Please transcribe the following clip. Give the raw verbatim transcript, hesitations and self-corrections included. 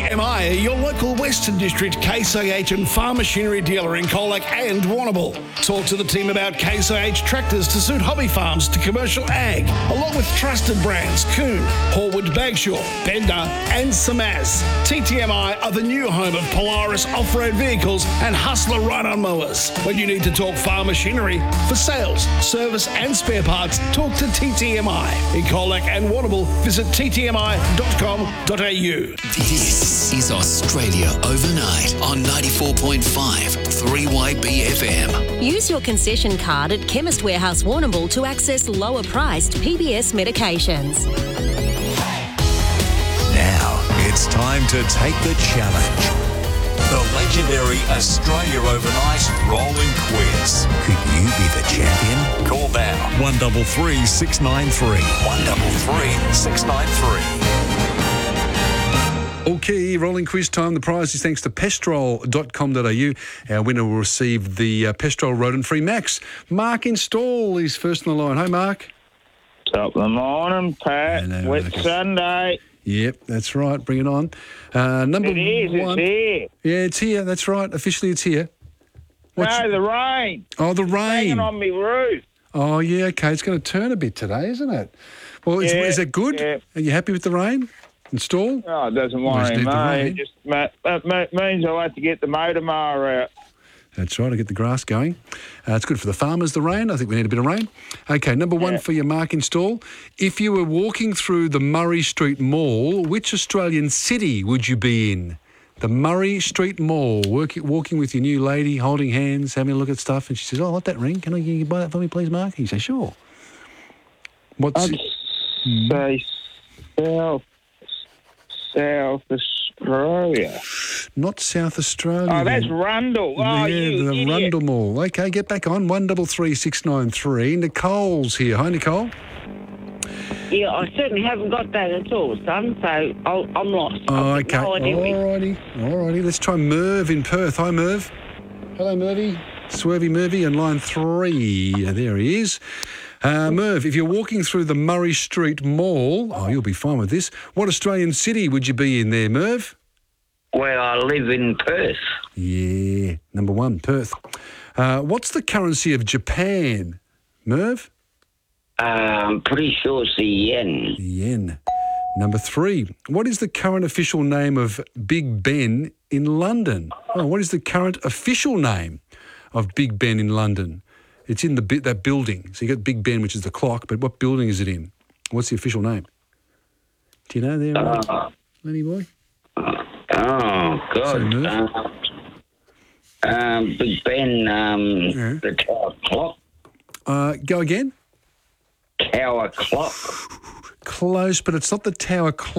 M I, your local Western District Case I H and farm machinery dealer in Colac and Warrnambool. Talk to the team about Case I H tractors to suit hobby farms to commercial ag, along with trusted brands Kuhn, Horwood Bagshaw, Bender and Samaz. T T M I are the new home of Polaris off-road vehicles and Hustler ride-on mowers. When you need to talk farm machinery for sales, service and spare parts, talk to T T M I. In Colac and Warrnambool, visit t t m i dot com dot a u. This is Australia Overnight on ninety-four point five three Y B F M. Use your concession card at Chemist Warehouse Warrnambool to access lower-priced P B S medications. Now it's time to take the challenge. The legendary Australia Overnight Rolling Quiz. Could you be the champion? Call now. one double three six nine three. one double three six nine three. Okay, rolling quiz time. The prize is thanks to pestrol dot com dot a u. Our winner will receive the uh, Pestrol rodent-free Max. Mark in Stall is first on the line. Hi, Mark. Top of the morning, Pat. Hello, Wet Marcus. Sunday. Yep, that's right. Bring it on. Uh, number It is, one. it's here. Yeah, it's here. That's right. Officially, it's here. What's- No, the rain. Oh, the Hanging rain. on me roof. Oh, yeah, okay. It's going to turn a bit today, isn't it? Well, is, Yeah, is it good? yeah. Are you happy with the rain? Install? Oh, it doesn't Always worry need the me. rain. It just ma- that ma- means I'll have to get the motor mower out. That's right, to get the grass going. Uh, it's good for the farmers, the rain. I think we need a bit of rain. Okay, number one Yeah. for your Mark install. If you were walking through the Murray Street Mall, which Australian city would you be in? The Murray Street Mall, work, walking with your new lady, holding hands, having a look at stuff, and she says, oh, I want that ring. Can I can you buy that for me, please, Mark? And you say, sure. What's I'd it? say South, South Australia. Not South Australia. Oh, that's then. Rundle. Oh, yeah, you the idiot. Rundle Mall. Okay, get back on. one double three six nine three. Nicole's here. Hi, Nicole. Yeah, I certainly haven't got that at all, son, so I'll, I'm lost. Oh, I've okay. got no idea where- Alrighty. Alrighty. Let's try Merv in Perth. Hi, Merv. Hello, Mervy. Swervy Mervy on line three. Yeah, there he is. Uh, Merv, if you're walking through the Murray Street Mall, oh, you'll be fine with this. What Australian city would you be in there, Merv? Well, I live in Perth. Yeah, number one, Perth. Uh, what's the currency of Japan, Merv? I'm pretty sure it's the yen. Yen. Number three, what is the current official name of Big Ben in London? Oh, what is the current official name of Big Ben in London? It's in the bi- that building. So you got Big Ben, which is the clock, but what building is it in? What's the official name? Do you know there, Uh, Lenny boy? Oh, God. So, Merv? Uh, um, Big Ben, um, Yeah. the Tower Clock. Uh, go again. Tower Clock. Close, but it's not the Tower Clock.